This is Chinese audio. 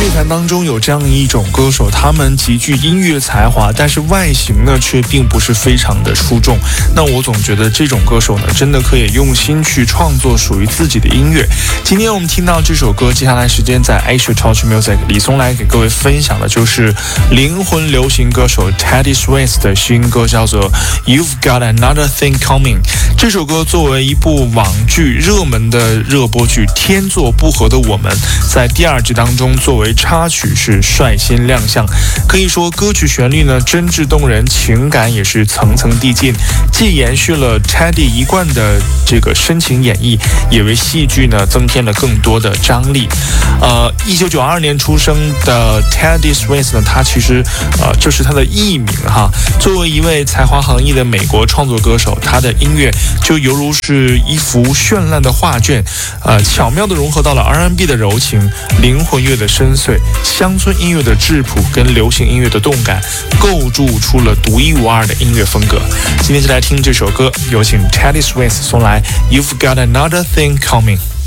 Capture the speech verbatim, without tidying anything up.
乐坛当中有这样一种歌手，他们极具音乐才华，但是外形呢却并不是非常的出众。那我总觉得这种歌手呢，真的可以用心去创作属于自己的音乐。今天我们听到这首歌，接下来时间在 Asia Touch Music， 李松来给各位分享的就是灵魂流行歌手 Teddy Swims 的新歌，叫做 You've Got Another Thing Coming。 这首歌作为一部网剧热门的热播剧《天作不合的我们》在第二季当中作为插曲是率先亮相。可以说歌曲旋律呢真挚动人，情感也是层层递进，既延续了 Teddy 一贯的这个深情演绎，也为戏剧呢增添了更多的张力。呃，一九九二年出生的 Teddy Swims 呢，他其实呃这是他的艺名哈。作为一位才华横溢的美国创作歌手，他的音乐就犹如是一幅绚烂的画卷，呃，巧妙地融合到了 R and B 的柔情、灵魂乐的深邃、乡村音乐的质朴跟流行音乐的动感，构筑出了独一无二的音乐风格。今天就来听这首歌，有请 Teddy Swims 送来 You've Got Another Thing Coming。